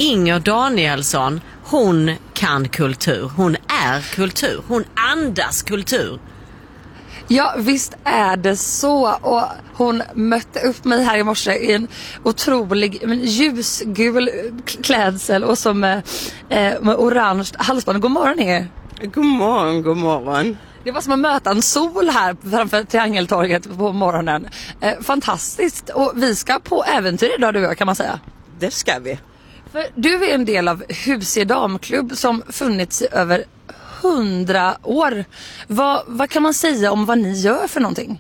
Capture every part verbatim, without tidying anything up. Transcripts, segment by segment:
Inger Danielsson, hon kan kultur. Hon är kultur. Hon andas kultur. Ja, visst är det så. Och hon mötte upp mig här i morse i en otrolig men ljusgul klädsel och så med, eh, med orange halsband. God morgon, Inger. God morgon, god morgon. Det var som att möta en sol här framför Triangeltorget på morgonen. Eh, fantastiskt. Och vi ska på äventyr idag, du och jag, kan man säga. Det ska vi. För du är en del av Husie damklubb som funnits i över hundra år. Vad, vad kan man säga om vad ni gör för någonting?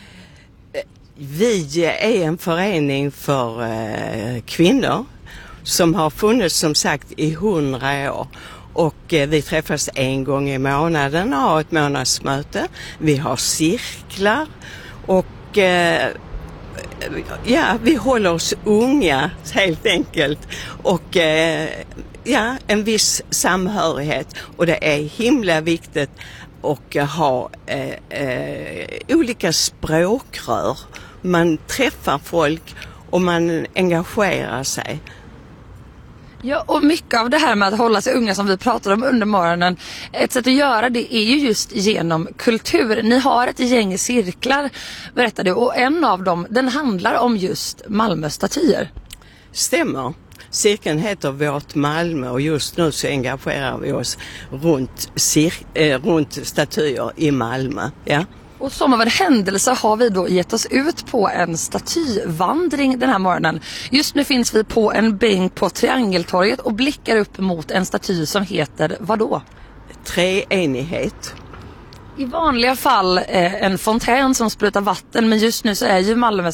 Vi är en förening för eh, kvinnor som har funnits som sagt i hundra år. Och eh, vi träffas en gång i månaden och har ett månadsmöte. Vi har cirklar och eh, ja, vi håller oss unga helt enkelt. Och eh, ja, en viss samhörighet. Och det är himla viktigt att ha eh, eh, olika språkrör. Man träffar folk och man engagerar sig. Ja, och mycket av det här med att hålla sig unga som vi pratade om under morgonen, ett sätt att göra det är ju just genom kultur. Ni har ett gäng cirklar, berättade du, och en av dem, den handlar om just Malmö-statyer. Stämmer. Cirkeln heter Vårt Malmö och just nu så engagerar vi oss runt, cir- äh, runt statyer i Malmö. Ja. Och som av en händelse har vi då gett oss ut på en statyvandring den här morgonen. Just nu finns vi på en bänk på Triangeltorget och blickar upp mot en staty som heter vadå? Treenighet. I vanliga fall eh, en fontän som sprutar vatten, men just nu så är ju Malmö